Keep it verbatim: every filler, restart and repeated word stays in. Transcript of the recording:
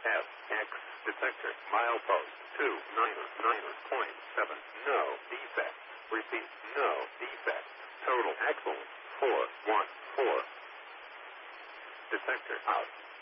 F X detector milepost two nine nine point seven. No defect. Repeat. No defect. Total excellent. four one four. Detector out.